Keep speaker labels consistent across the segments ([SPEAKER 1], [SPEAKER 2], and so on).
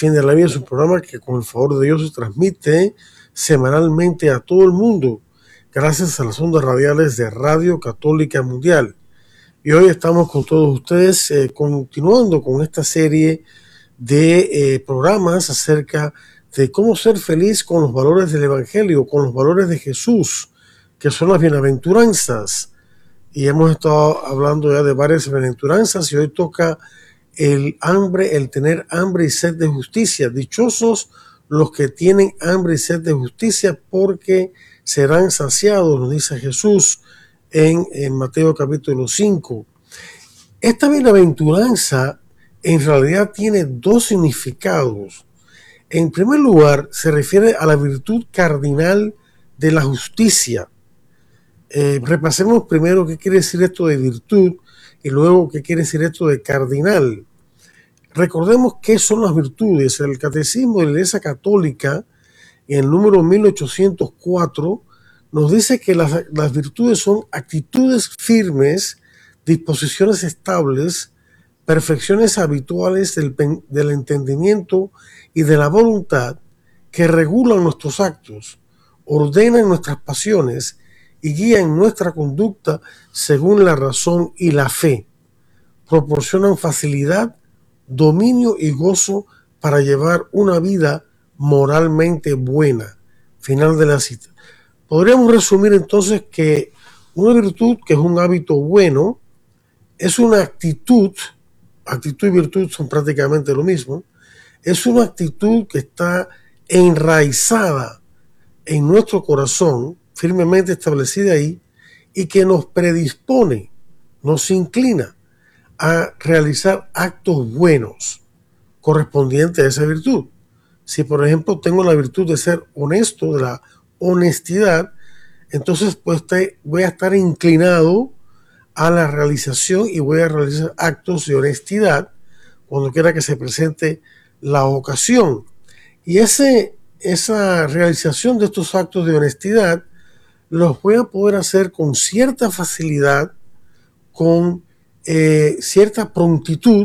[SPEAKER 1] Fin de la Vida es un programa que con el favor de Dios se transmite semanalmente a todo el mundo gracias a las ondas radiales de Radio Católica Mundial. Y hoy estamos con todos ustedes continuando con esta serie de programas acerca de cómo ser feliz con los valores del Evangelio, con los valores de Jesús, que son las bienaventuranzas. Y hemos estado hablando ya de varias bienaventuranzas y hoy toca el tener hambre y sed de justicia. Dichosos los que tienen hambre y sed de justicia, porque serán saciados, nos dice Jesús en Mateo capítulo 5. Esta bienaventuranza en realidad tiene dos significados. En primer lugar, se refiere a la virtud cardinal de la justicia. Repasemos primero qué quiere decir esto de virtud y luego qué quiere decir esto de cardinal. Recordemos qué son las virtudes. El Catecismo de la Iglesia Católica, en el número 1804, nos dice que las virtudes son actitudes firmes, disposiciones estables, perfecciones habituales del entendimiento y de la voluntad que regulan nuestros actos, ordenan nuestras pasiones y guían nuestra conducta según la razón y la fe. Proporcionan facilidad, dominio y gozo para llevar una vida moralmente buena. Final de la cita. Podríamos resumir entonces que una virtud, que es un hábito bueno, es una actitud y virtud son prácticamente lo mismo, es una actitud que está enraizada en nuestro corazón, firmemente establecida ahí, y que nos predispone, nos inclina a realizar actos buenos correspondientes a esa virtud. Si, por ejemplo, tengo la virtud de ser honesto, de la honestidad, entonces pues voy a estar inclinado a la realización y voy a realizar actos de honestidad cuando quiera que se presente la ocasión. Y esa realización de estos actos de honestidad los voy a poder hacer con cierta facilidad, con cierta prontitud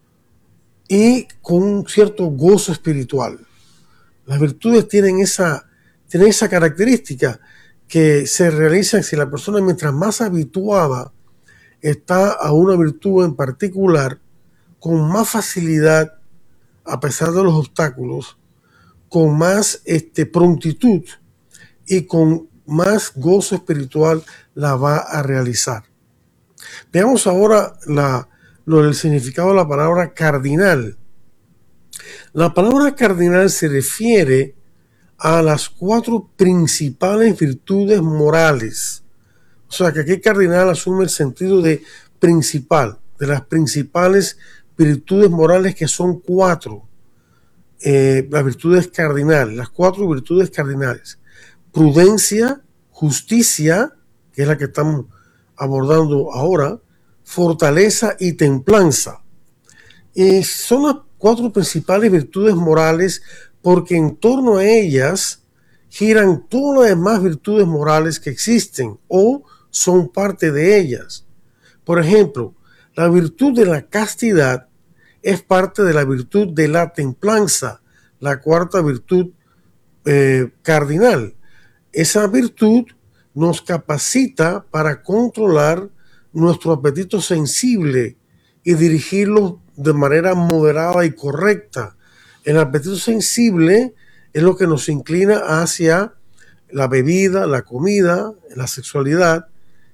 [SPEAKER 1] y con un cierto gozo espiritual. Las virtudes tienen esa característica, que se realizan si la persona, mientras más habituada está a una virtud en particular, con más facilidad, a pesar de los obstáculos, con más prontitud y con más gozo espiritual la va a realizar. Veamos ahora el significado de la palabra cardinal. La palabra cardinal se refiere a las 4 principales virtudes morales. O sea que aquí cardinal asume el sentido de principal, de las principales virtudes morales, que son 4. Las virtudes cardinales, las 4 virtudes cardinales: prudencia, justicia, que es la que estamos abordando ahora, fortaleza y templanza. Y son las 4 principales virtudes morales porque en torno a ellas giran todas las demás virtudes morales que existen o son parte de ellas. Por ejemplo, la virtud de la castidad es parte de la virtud de la templanza, la 4ª virtud cardinal. Esa virtud nos capacita para controlar nuestro apetito sensible y dirigirlo de manera moderada y correcta. El apetito sensible es lo que nos inclina hacia la bebida, la comida, la sexualidad,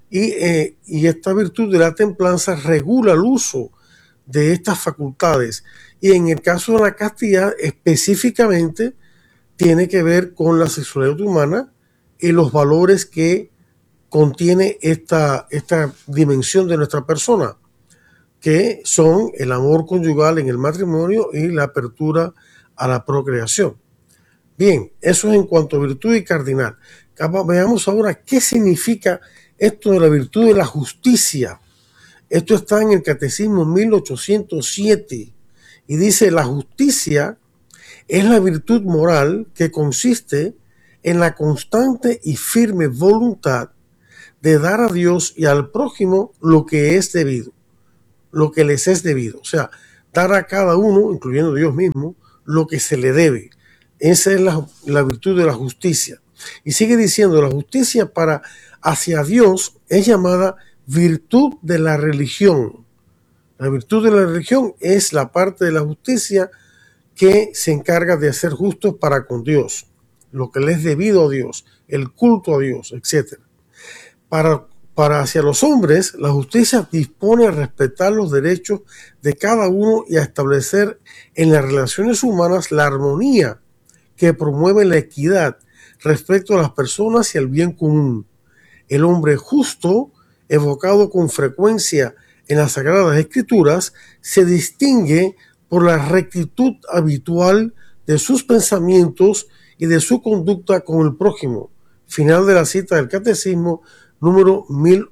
[SPEAKER 1] y esta virtud de la templanza regula el uso de estas facultades. Y en el caso de la castidad, específicamente, tiene que ver con la sexualidad humana y los valores que contiene esta dimensión de nuestra persona, que son el amor conyugal en el matrimonio y la apertura a la procreación. Bien, eso es en cuanto a virtud y cardinal. Veamos ahora qué significa esto de la virtud de la justicia. Esto está en el Catecismo 1807 y dice: la justicia es la virtud moral que consiste en la constante y firme voluntad de dar a Dios y al prójimo lo que es debido, lo que les es debido. O sea, dar a cada uno, incluyendo Dios mismo, lo que se le debe. Esa es la virtud de la justicia. Y sigue diciendo, la justicia para hacia Dios es llamada virtud de la religión. La virtud de la religión es la parte de la justicia que se encarga de ser justos para con Dios, lo que le es debido a Dios, el culto a Dios, etc. Para hacia los hombres, la justicia dispone a respetar los derechos de cada uno y a establecer en las relaciones humanas la armonía que promueve la equidad respecto a las personas y al bien común. El hombre justo, evocado con frecuencia en las Sagradas Escrituras, se distingue por la rectitud habitual de sus pensamientos y de su conducta con el prójimo. Final de la cita del Catecismo número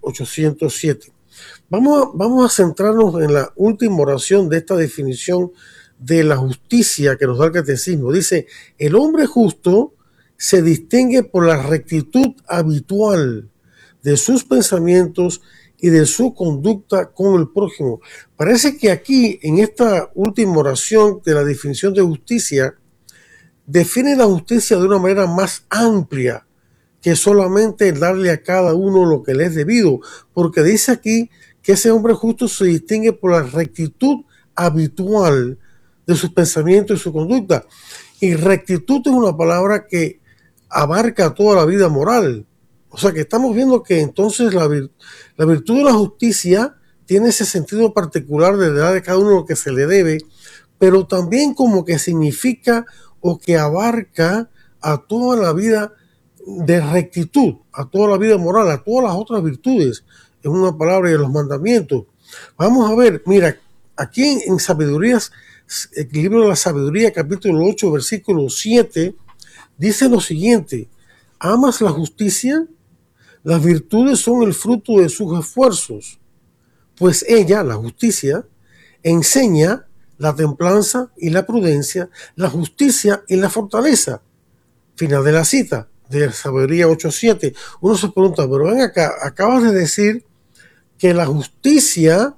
[SPEAKER 1] 1807. Vamos a centrarnos en la última oración de esta definición de la justicia que nos da el Catecismo. Dice, el hombre justo se distingue por la rectitud habitual de sus pensamientos y de su conducta con el prójimo. Parece que aquí, en esta última oración de la definición de justicia, define la justicia de una manera más amplia que solamente darle a cada uno lo que le es debido, porque dice aquí que ese hombre justo se distingue por la rectitud habitual de sus pensamientos y su conducta. Y rectitud es una palabra que abarca toda la vida moral. O sea que estamos viendo que entonces la virtud de la justicia tiene ese sentido particular de dar a cada uno lo que se le debe, pero también como que significa o que abarca a toda la vida de rectitud, a toda la vida moral, a todas las otras virtudes, en una palabra, de los mandamientos. Vamos a ver, mira, aquí en Sabidurías, el libro de la Sabiduría, capítulo 8, versículo 7, dice lo siguiente: ¿amas la justicia? Las virtudes son el fruto de sus esfuerzos, pues ella, la justicia, enseña la templanza y la prudencia, la justicia y la fortaleza. Final de la cita de Sabiduría 8.7. Uno se pregunta, pero ven acá, acabas de decir que la justicia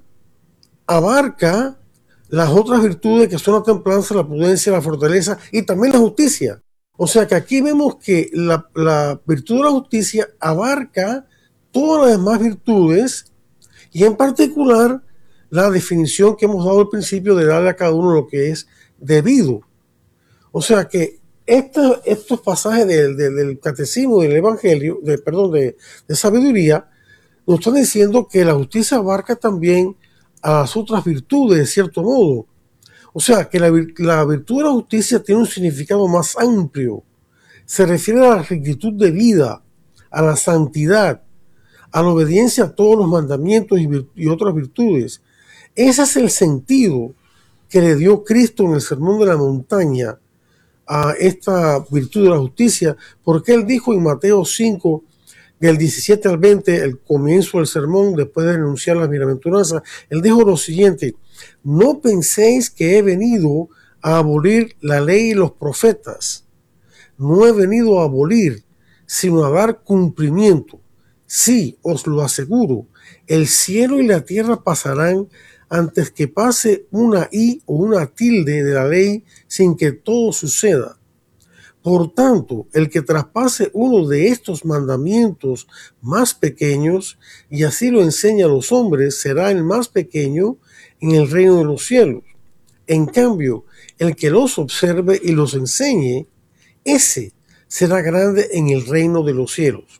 [SPEAKER 1] abarca las otras virtudes que son la templanza, la prudencia, la fortaleza y también la justicia. O sea que aquí vemos que la virtud de la justicia abarca todas las demás virtudes y en particular la definición que hemos dado al principio de darle a cada uno lo que es debido. O sea que estos pasajes del catecismo, del evangelio, de sabiduría, nos están diciendo que la justicia abarca también a las otras virtudes, de cierto modo. O sea que la virtud de la justicia tiene un significado más amplio. Se refiere a la rectitud de vida, a la santidad, a la obediencia a todos los mandamientos y otras virtudes. Ese es el sentido que le dio Cristo en el Sermón de la Montaña a esta virtud de la justicia, porque él dijo en Mateo 5, del 17 al 20, el comienzo del sermón, después de enunciar las bienaventuranzas, él dijo lo siguiente: no penséis que he venido a abolir la ley y los profetas. No he venido a abolir, sino a dar cumplimiento. Sí, os lo aseguro, el cielo y la tierra pasarán antes que pase una i o una tilde de la ley sin que todo suceda. Por tanto, el que traspase uno de estos mandamientos más pequeños y así lo enseña a los hombres, será el más pequeño en el reino de los cielos. En cambio, el que los observe y los enseñe, ese será grande en el reino de los cielos.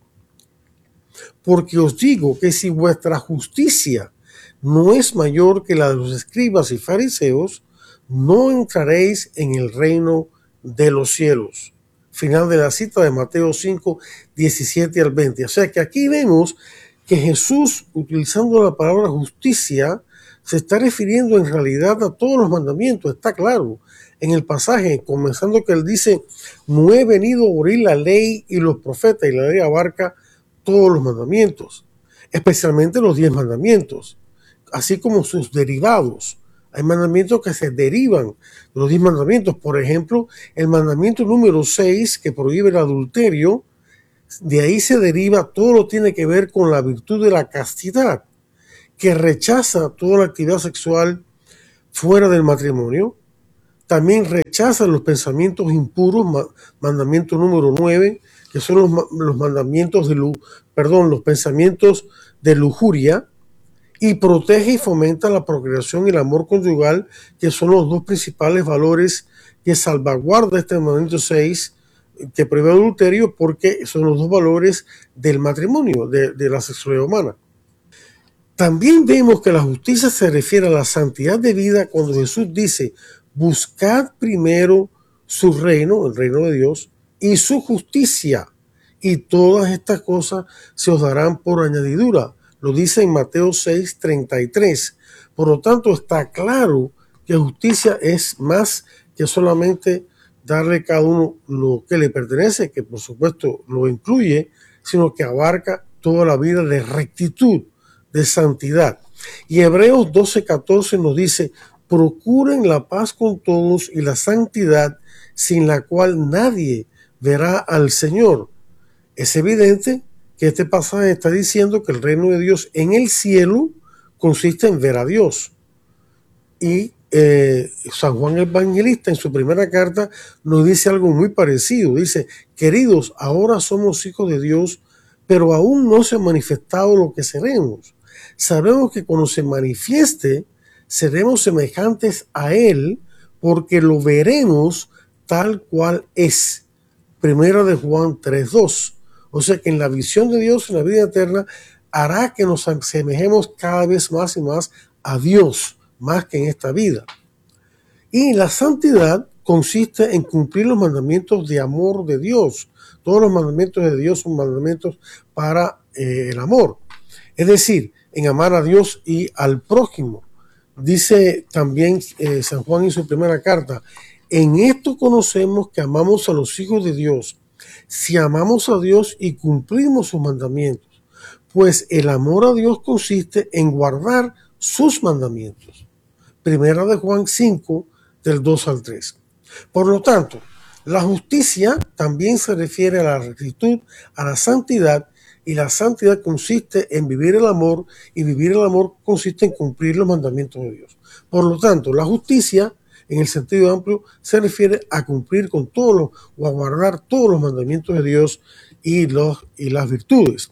[SPEAKER 1] Porque os digo que si vuestra justicia no es mayor que la de los escribas y fariseos, no entraréis en el reino de los cielos. Final de la cita de Mateo 5, 17 al 20. O sea que aquí vemos que Jesús, utilizando la palabra justicia, se está refiriendo en realidad a todos los mandamientos. Está claro en el pasaje, comenzando que él dice: no he venido a abolir la ley y los profetas, y la ley abarca todos los mandamientos, especialmente los 10 mandamientos, así como sus derivados. Hay mandamientos que se derivan de los 10 mandamientos. Por ejemplo, el mandamiento número 6, que prohíbe el adulterio, de ahí se deriva todo lo que tiene que ver con la virtud de la castidad, que rechaza toda la actividad sexual fuera del matrimonio. También rechaza los pensamientos impuros, mandamiento número 9, que son los mandamientos los pensamientos de lujuria, y protege y fomenta la procreación y el amor conyugal, que son los dos principales valores que salvaguarda este mandamiento 6, que prohíbe el adulterio, porque son los dos valores del matrimonio, de la sexualidad humana. También vemos que la justicia se refiere a la santidad de vida cuando Jesús dice: buscad primero su reino, el reino de Dios, y su justicia, y todas estas cosas se os darán por añadidura. Lo dice en Mateo 6:33. Por lo tanto, está claro que justicia es más que solamente darle a cada uno lo que le pertenece, que por supuesto lo incluye, sino que abarca toda la vida de rectitud, de santidad. Y Hebreos 12:14 nos dice: procuren la paz con todos y la santidad, sin la cual nadie verá al Señor. Es evidente que este pasaje está diciendo que el reino de Dios en el cielo consiste en ver a Dios. Y San Juan el Evangelista en su primera carta nos dice algo muy parecido. Dice: queridos, ahora somos hijos de Dios, pero aún no se ha manifestado lo que seremos. Sabemos que cuando se manifieste, seremos semejantes a Él, porque lo veremos tal cual es. Primera de Juan 3:2. O sea que en la visión de Dios, en la vida eterna, hará que nos asemejemos cada vez más y más a Dios, más que en esta vida. Y la santidad consiste en cumplir los mandamientos de amor de Dios. Todos los mandamientos de Dios son mandamientos para el amor. Es decir, en amar a Dios y al prójimo. Dice también San Juan en su primera carta: en esto conocemos que amamos a los hijos de Dios, si amamos a Dios y cumplimos sus mandamientos. Pues el amor a Dios consiste en guardar sus mandamientos. Primera de Juan 5, del 2 al 3. Por lo tanto, la justicia también se refiere a la rectitud, a la santidad, y la santidad consiste en vivir el amor, y vivir el amor consiste en cumplir los mandamientos de Dios. Por lo tanto, la justicia, en el sentido amplio, se refiere a cumplir con o a guardar todos los mandamientos de Dios y las virtudes.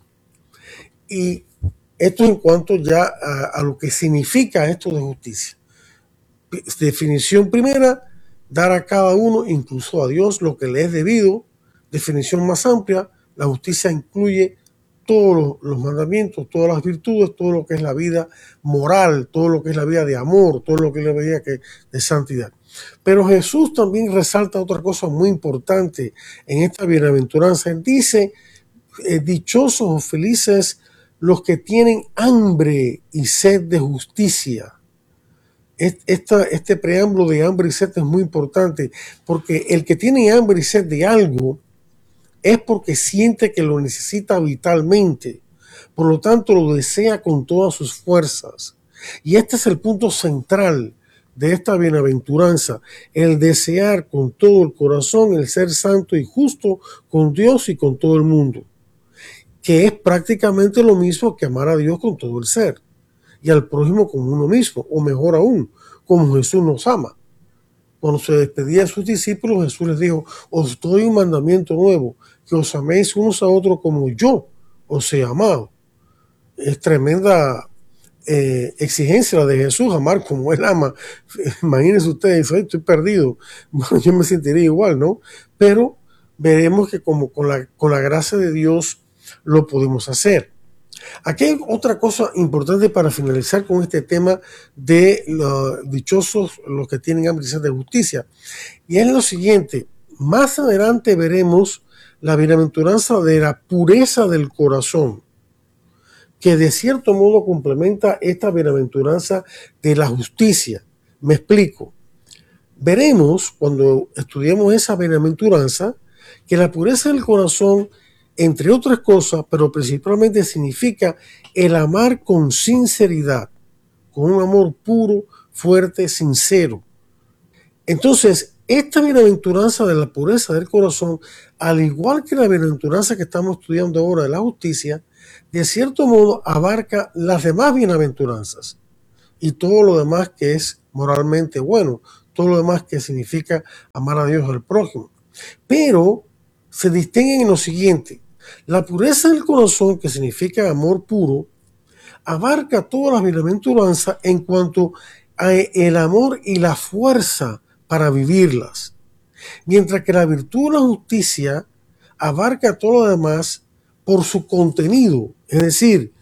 [SPEAKER 1] Y esto en cuanto ya a lo que significa esto de justicia. Definición primera: dar a cada uno, incluso a Dios, lo que le es debido. Definición más amplia: la justicia incluye todos los mandamientos, todas las virtudes, todo lo que es la vida moral, todo lo que es la vida de amor, todo lo que es la vida de santidad. Pero Jesús también resalta otra cosa muy importante en esta bienaventuranza. Él dice: dichosos o felices los que tienen hambre y sed de justicia. Este preámbulo de hambre y sed es muy importante, porque el que tiene hambre y sed de algo es porque siente que lo necesita vitalmente. Por lo tanto, lo desea con todas sus fuerzas. Y este es el punto central de esta bienaventuranza: el desear con todo el corazón el ser santo y justo con Dios y con todo el mundo, que es prácticamente lo mismo que amar a Dios con todo el ser, y al prójimo como uno mismo, o mejor aún, como Jesús nos ama. Cuando se despedía de sus discípulos, Jesús les dijo: os doy un mandamiento nuevo, que os améis unos a otros como yo os he amado. Es tremenda exigencia la de Jesús, amar como Él ama. Imagínense ustedes: estoy perdido. Bueno, yo me sentiría igual, ¿no? Pero veremos que como con la gracia de Dios lo podemos hacer. Aquí hay otra cosa importante para finalizar con este tema de los dichosos los que tienen hambre y sed de justicia. Y es lo siguiente: más adelante veremos la bienaventuranza de la pureza del corazón, que de cierto modo complementa esta bienaventuranza de la justicia. Me explico. Veremos cuando estudiemos esa bienaventuranza que la pureza del corazón, entre otras cosas, pero principalmente significa el amar con sinceridad, con un amor puro, fuerte, sincero. Entonces, esta bienaventuranza de la pureza del corazón, al igual que la bienaventuranza que estamos estudiando ahora de la justicia, de cierto modo abarca las demás bienaventuranzas y todo lo demás que es moralmente bueno, todo lo demás que significa amar a Dios y al prójimo. Pero se distinguen en lo siguiente: la pureza del corazón, que significa amor puro, abarca todas las bienaventuranzas en cuanto a el amor y la fuerza para vivirlas, mientras que la virtud de la justicia abarca todo lo demás por su contenido, es decir,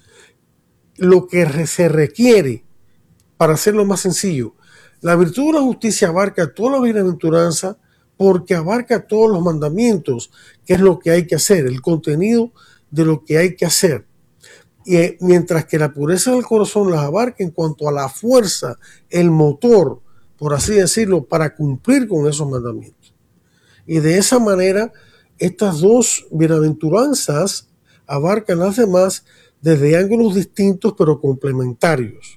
[SPEAKER 1] lo que se requiere. Para hacerlo más sencillo, la virtud de la justicia abarca toda la bienaventuranza porque abarca todos los mandamientos, que es lo que hay que hacer, el contenido de lo que hay que hacer. Y mientras que la pureza del corazón las abarca en cuanto a la fuerza, el motor, por así decirlo, para cumplir con esos mandamientos. Y de esa manera, estas dos bienaventuranzas abarcan las demás desde ángulos distintos pero complementarios.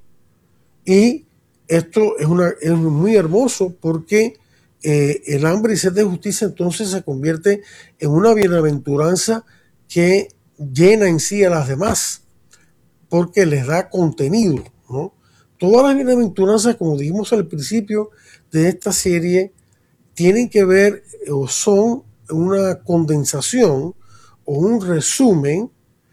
[SPEAKER 1] Y esto es muy hermoso porque el hambre y sed de justicia entonces se convierte en una bienaventuranza que llena en sí a las demás, porque les da contenido, ¿no? Todas las bienaventuranzas, como dijimos al principio de esta serie, tienen que ver o son una condensación o un resumen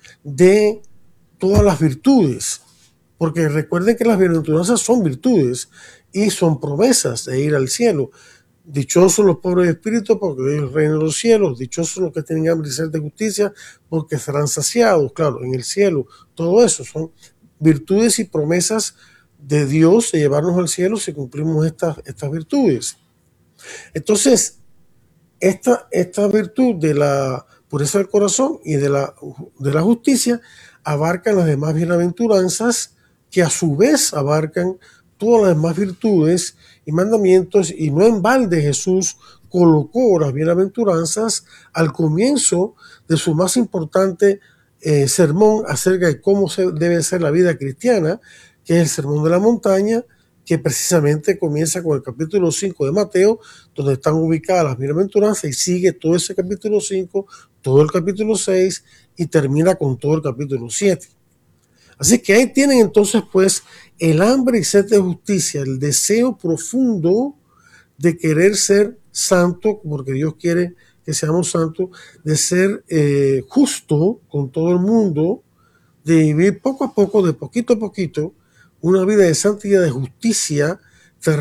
[SPEAKER 1] de todas las virtudes. Porque recuerden que las bienaventuranzas son virtudes y son promesas de ir al cielo. Dichosos los pobres de espíritu, porque ellos el reino de los cielos. Dichosos los que tienen hambre y sed de justicia, porque serán saciados, claro, en el cielo. Todo eso son virtudes y promesas de Dios de llevarnos al cielo si cumplimos estas virtudes. Entonces, esta virtud de la pureza del corazón y de la justicia abarcan las demás bienaventuranzas, que a su vez abarcan todas las demás virtudes y mandamientos, y no en balde Jesús colocó las bienaventuranzas al comienzo de su más importante sermón acerca de cómo debe ser la vida cristiana, que es el Sermón de la Montaña, que precisamente comienza con el capítulo 5 de Mateo, donde están ubicadas las bienaventuranzas, y sigue todo ese capítulo 5, todo el capítulo 6 y termina con todo el capítulo 7. Así que ahí tienen entonces pues el hambre y sed de justicia, el deseo profundo de querer ser santo, porque Dios quiere que seamos santos, de ser justo con todo el mundo, de vivir poco a poco, de poquito a poquito, una vida de santidad, de justicia, de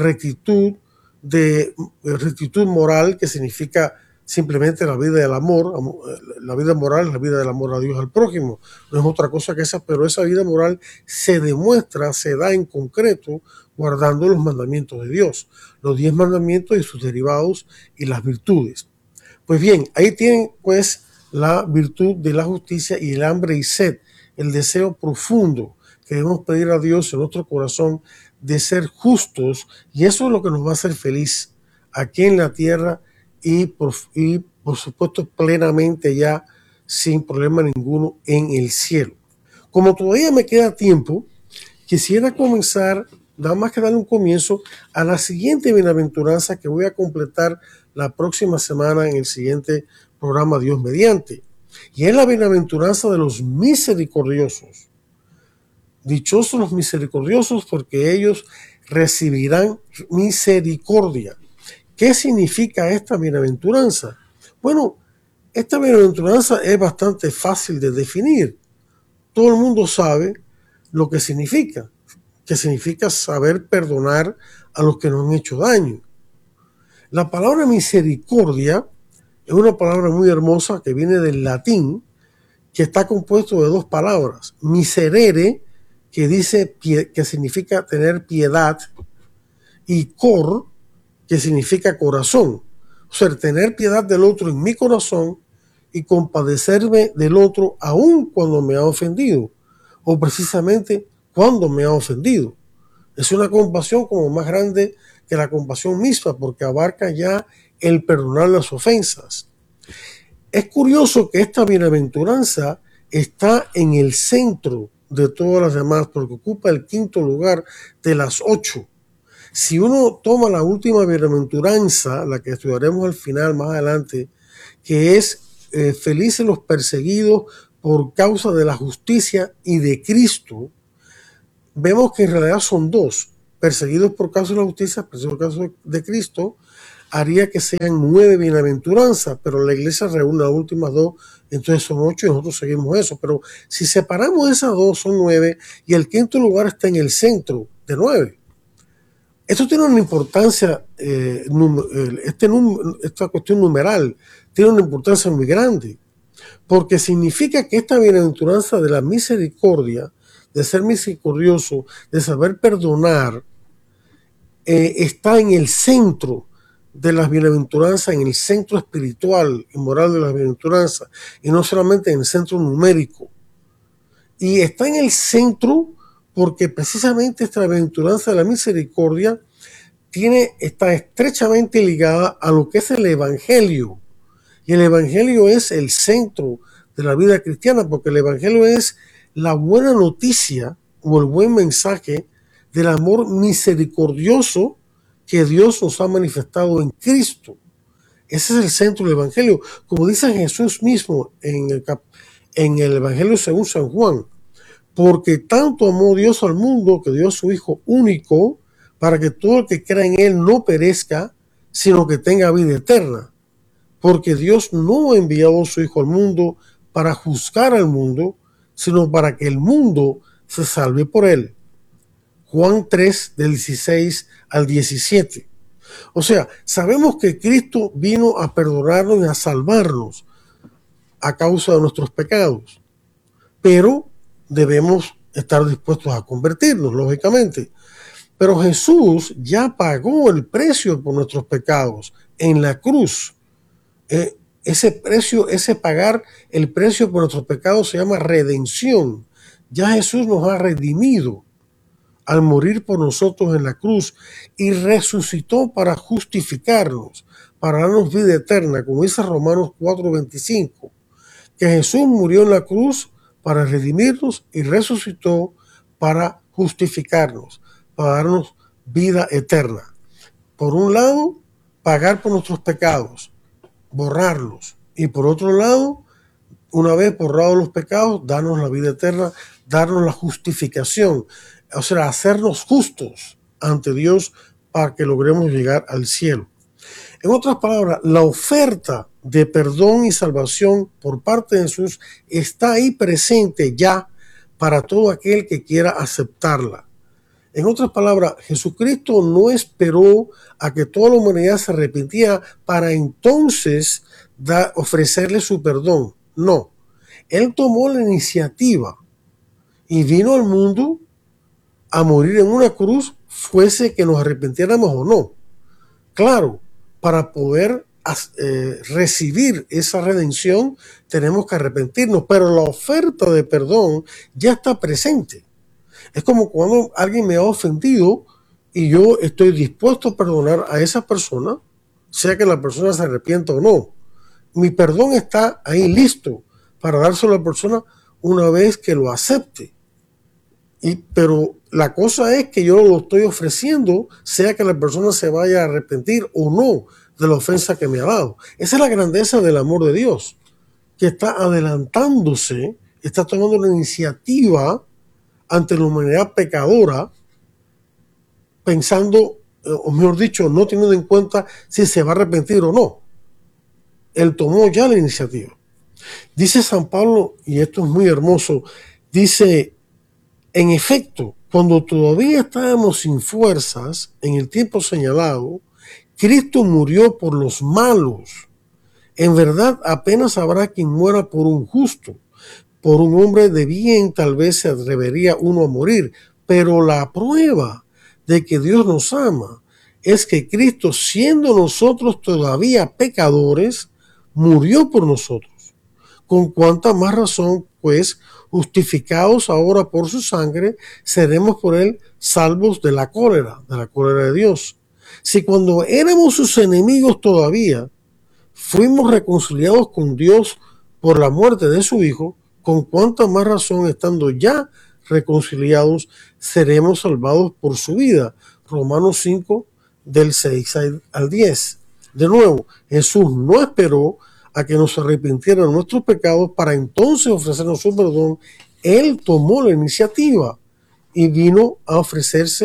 [SPEAKER 1] rectitud moral, que significa simplemente la vida del amor. La vida moral es la vida del amor a Dios, al prójimo. No es otra cosa que esa, pero esa vida moral se demuestra, se da en concreto, guardando los mandamientos de Dios, los 10 mandamientos y sus derivados y las virtudes. Pues bien, ahí tienen pues la virtud de la justicia y el hambre y sed, el deseo profundo que debemos pedir a Dios en nuestro corazón de ser justos, y eso es lo que nos va a hacer feliz aquí en la tierra y por supuesto plenamente ya sin problema ninguno en el cielo. Como todavía me queda tiempo, quisiera comenzar, nada más que darle un comienzo a la siguiente bienaventuranza que voy a completar la próxima semana en el siguiente programa, Dios mediante, y es la bienaventuranza de los misericordiosos. Dichosos los misericordiosos, porque ellos recibirán misericordia. ¿Qué significa esta bienaventuranza? Bueno, esta bienaventuranza es bastante fácil de definir. Todo el mundo sabe lo que significa saber perdonar a los que nos han hecho daño. La palabra misericordia es una palabra muy hermosa que viene del latín, que está compuesto de dos palabras: miserere, que significa tener piedad, y cor, que significa corazón. O sea, tener piedad del otro en mi corazón y compadecerme del otro aun cuando me ha ofendido, o precisamente cuando me ha ofendido. Es una compasión como más grande que la compasión misma, porque abarca ya el perdonar las ofensas. Es curioso que esta bienaventuranza está en el centro de todas las demás, porque ocupa el 5º lugar de las 8. Si uno toma la última bienaventuranza, la que estudiaremos al final, más adelante, que es felices los perseguidos por causa de la justicia y de Cristo, vemos que en realidad son dos. perseguidos por causa de la justicia, perseguidos por causa de Cristo, haría que sean 9 bienaventuranzas, pero la iglesia reúne las últimas 2, entonces son 8 y nosotros seguimos eso. Pero si separamos esas 2, son 9, y el quinto lugar está en el centro de 9. Esto tiene una importancia, esta cuestión numeral tiene una importancia muy grande, porque significa que esta bienaventuranza de la misericordia, de ser misericordioso, de saber perdonar, está en el centro de las bienaventuranzas, en el centro espiritual y moral de las bienaventuranzas, y no solamente en el centro numérico. Y está en el centro porque precisamente esta bienaventuranza de la misericordia está estrechamente ligada a lo que es el Evangelio. Y el Evangelio es el centro de la vida cristiana, porque el Evangelio es la buena noticia o el buen mensaje del amor misericordioso que Dios nos ha manifestado en Cristo. Ese es el centro del Evangelio. Como dice Jesús mismo en el Evangelio según San Juan, porque tanto amó Dios al mundo que dio a su Hijo único para que todo el que crea en Él no perezca, sino que tenga vida eterna. Porque Dios no ha enviado a su Hijo al mundo para juzgar al mundo, sino para que el mundo se salve por Él. Juan 3, del 16 al 17. O sea, sabemos que Cristo vino a perdonarnos y a salvarnos a causa de nuestros pecados, pero debemos estar dispuestos a convertirnos, lógicamente. Pero Jesús ya pagó el precio por nuestros pecados en la cruz. Ese pagar el precio por nuestros pecados se llama redención. Ya Jesús nos ha redimido al morir por nosotros en la cruz y resucitó para justificarnos, para darnos vida eterna, como dice Romanos 4:25, que Jesús murió en la cruz para redimirnos y resucitó para justificarnos, para darnos vida eterna. Por un lado, pagar por nuestros pecados, borrarlos, y por otro lado, una vez borrados los pecados, darnos la vida eterna, darnos la justificación, o sea, hacernos justos ante Dios para que logremos llegar al cielo. En otras palabras, la oferta de perdón y salvación por parte de Jesús está ahí presente ya para todo aquel que quiera aceptarla. En otras palabras, Jesucristo no esperó a que toda la humanidad se arrepintiera para entonces ofrecerle su perdón. No, Él tomó la iniciativa y vino al mundo a morir en una cruz, fuese que nos arrepintiéramos o no. Claro, para poder recibir esa redención tenemos que arrepentirnos, pero la oferta de perdón ya está presente. Es como cuando alguien me ha ofendido y yo estoy dispuesto a perdonar a esa persona, sea que la persona se arrepienta o no. Mi perdón está ahí listo para dárselo a la persona una vez que lo acepte. Pero la cosa es que yo lo estoy ofreciendo, sea que la persona se vaya a arrepentir o no de la ofensa que me ha dado. Esa es la grandeza del amor de Dios, que está adelantándose, está tomando la iniciativa ante la humanidad pecadora, pensando, o mejor dicho, no teniendo en cuenta si se va a arrepentir o no. Él tomó ya la iniciativa. Dice San Pablo, y esto es muy hermoso, dice: en efecto, cuando todavía estábamos sin fuerzas, en el tiempo señalado, Cristo murió por los malos. En verdad, apenas habrá quien muera por un justo. Por un hombre de bien tal vez se atrevería uno a morir, pero la prueba de que Dios nos ama es que Cristo, siendo nosotros todavía pecadores, murió por nosotros. Con cuánta más razón, pues, justificados ahora por su sangre, seremos por él salvos de la cólera de Dios. Si cuando éramos sus enemigos todavía, fuimos reconciliados con Dios por la muerte de su Hijo, con cuánta más razón, estando ya reconciliados, seremos salvados por su vida. Romanos 5, del 6 al 10. De nuevo, Jesús no esperó a que nos arrepintieran de nuestros pecados para entonces ofrecernos su perdón. Él tomó la iniciativa y vino a ofrecerse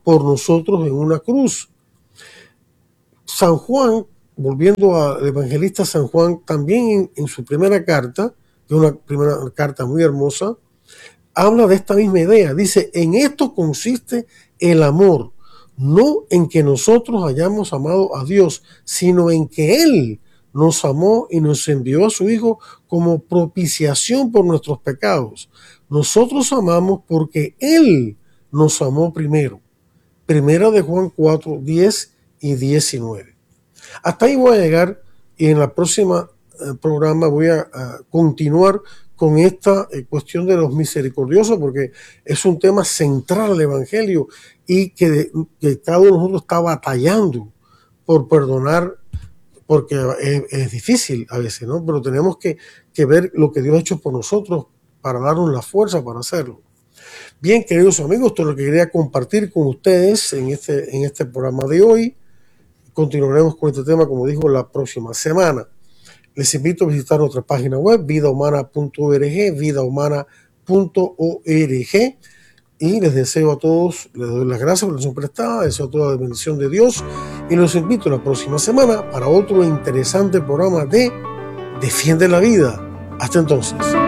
[SPEAKER 1] por nosotros en una cruz. San Juan, volviendo al evangelista San Juan, también en su primera carta, que es una primera carta muy hermosa, habla de esta misma idea. Dice, en esto consiste el amor, no en que nosotros hayamos amado a Dios, sino en que Él nos amó y nos envió a su Hijo como propiciación por nuestros pecados. Nosotros amamos porque Él nos amó primero. Primera de Juan 4, 10 y 19. Hasta ahí voy a llegar y en la próxima programa voy a continuar con esta cuestión de los misericordiosos, porque es un tema central del Evangelio y que cada uno de nosotros está batallando por perdonar, porque es difícil a veces, ¿no? Pero tenemos que ver lo que Dios ha hecho por nosotros para darnos la fuerza para hacerlo. Bien, queridos amigos, esto es lo que quería compartir con ustedes en este programa de hoy. Continuaremos con este tema, como dijo, la próxima semana. Les invito a visitar nuestra página web, vidahumana.org, vidahumana.org. Y les deseo a todos, les doy las gracias por la atención prestada, deseo toda la bendición de Dios y los invito la próxima semana para otro interesante programa de Defiende la Vida. Hasta entonces.